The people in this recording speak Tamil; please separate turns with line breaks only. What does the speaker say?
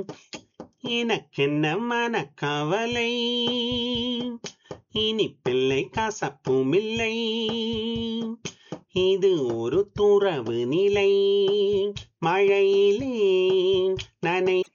எனக்கென்ன மனக்கவலை, இனி பிள்ளை கசப்புமில்லை. இது ஒரு துறவு நிலை. மழையிலே நனை